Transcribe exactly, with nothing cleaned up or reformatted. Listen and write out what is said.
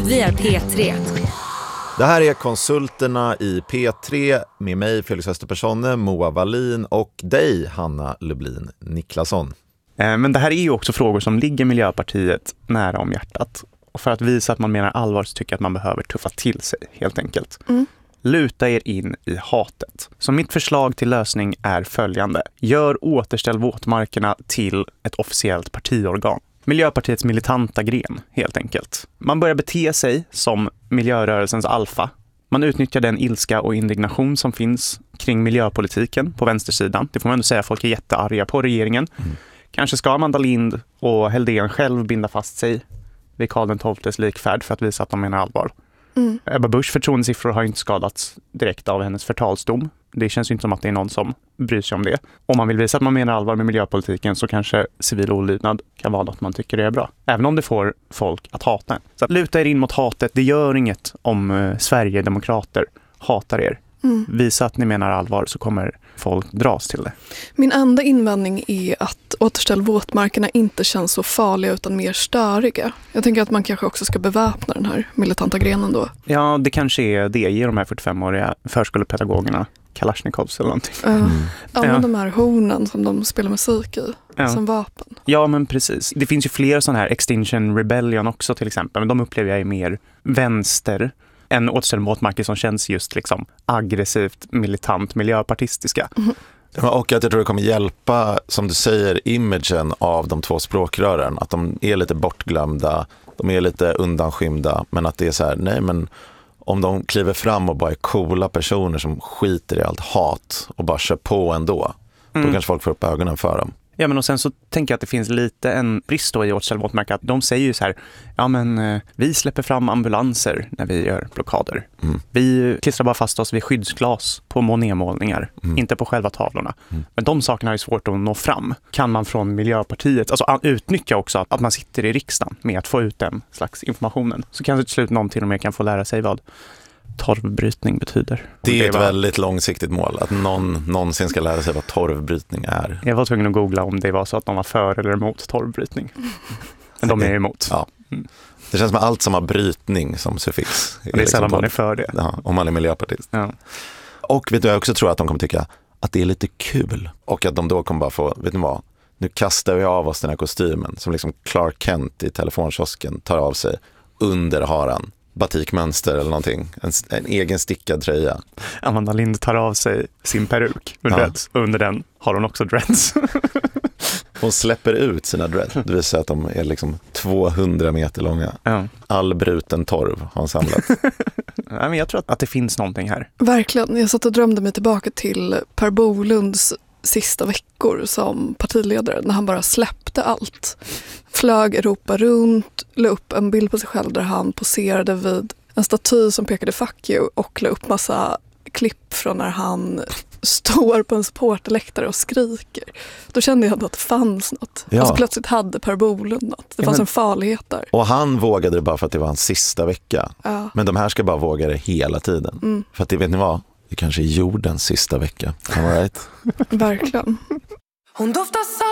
Vi är P tre. Det här är Konsulterna i P tre med mig, Felix Österpersonne, Moa Wallin och dig, Hanna Lublin Niklasson. Men det här är ju också frågor som ligger Miljöpartiet nära om hjärtat. Och för att visa att man menar allvar så tycker jag att man behöver tuffa till sig, helt enkelt. Mm. Luta er in i hatet. Så mitt förslag till lösning är följande. Gör återställ våtmarkerna till ett officiellt partiorgan. Miljöpartiets militanta gren, helt enkelt. Man börjar bete sig som miljörörelsens alfa. Man utnyttjar den ilska och indignation som finns kring miljöpolitiken på vänstersidan. Det får man ändå säga, folk är jättearga på regeringen. Mm. Kanske ska Amanda Lind och Helldén själv binda fast sig vid Karl den tolftes likfärd för att visa att de menar allvar. Mm. Ebba Buschs förtroendesiffror har inte skadats direkt av hennes förtalsdom. Det känns ju inte som att det är någon som bryr sig om det. Om man vill visa att man menar allvar med miljöpolitiken så kanske civil olydnad kan vara något man tycker är bra. Även om det får folk att hata en. Så att luta er in mot hatet, det gör inget om eh, Sverigedemokrater hatar er. Mm. Visa att ni menar allvar så kommer folk dras till det. Min enda invändning är att återställ våtmarkerna inte känns så farliga utan mer störiga. Jag tänker att man kanske också ska beväpna den här militanta grenen då. Ja, det kanske är det i de här fyrtiofemåriga förskolepedagogerna. Kalashnikovs eller någonting. Uh, mm. Ja, ja. De här hornen som de spelar musik i ja. som vapen. Ja, men precis. Det finns ju fler sådana här Extinction Rebellion också till exempel. Men de upplever jag är mer vänster än återställ våtmarker som känns just liksom aggressivt, militant, miljöpartistiska. Mm. Och att jag tror det kommer hjälpa, som du säger, imagen av de två språkrören. Att de är lite bortglömda, de är lite undanskymda. Men att det är så här, nej men om de kliver fram och bara är coola personer som skiter i allt hat och bara kör på ändå, mm. då kanske folk får upp ögonen för dem. Ja, men och sen så tänker jag att det finns lite en brist då i återställ våtmarker. Att de säger ju så här, ja men eh, vi släpper fram ambulanser när vi gör blockader. Mm. Vi klistrar bara fast oss vid skyddsglas på Monet-målningar, mm. inte på själva tavlorna. Mm. Men de sakerna är svårt att nå fram. Kan man från Miljöpartiet, alltså utnyttja också att man sitter i riksdagen med att få ut den slags informationen. Så kanske till slut någon till och med kan få lära sig vad torvbrytning betyder. Det är ett bara väldigt långsiktigt mål, att någon någonsin ska lära sig vad torvbrytning är. Jag var tvungen att googla om det var så att de var för eller emot torvbrytning. Men de är emot. Ja. Mm. Det känns med allt som har brytning som suffix. Det är liksom sällan man är för det. Ja, om man är miljöpartist. Ja. Och vet du, jag också tror att de kommer tycka att det är lite kul. Och att de då kommer bara få, vet ni vad, nu kastar vi av oss den här kostymen som liksom Clark Kent i telefonkiosken tar av sig under haran. Batikmönster eller någonting. En, en egen stickad tröja. Amanda Lind tar av sig sin peruk under, ja. dreads, och under den har hon också dreads. Hon släpper ut sina dreads. Det visar att de är liksom tvåhundra meter långa. Ja. All bruten torv har hon samlat. Ja, men jag tror att, att det finns någonting här. Verkligen. Jag satt och drömde mig tillbaka till Per Bolunds sista veckor som partiledare när han bara släppte allt. Flög Europa runt, la upp en bild på sig själv där han poserade vid en staty som pekade fuck you och la upp massa klipp från när han står på en supporterläktare och skriker. Då kände jag att det fanns något. Ja. Alltså plötsligt hade Per Bolund något. Det ja, fanns men, en farlighet där. Och han vågade det bara för att det var hans sista vecka. Ja. Men de här ska bara våga det hela tiden. Mm. För att det, vet ni vad? Det kanske är jordens sista vecka. All right? Verkligen. Hon doftar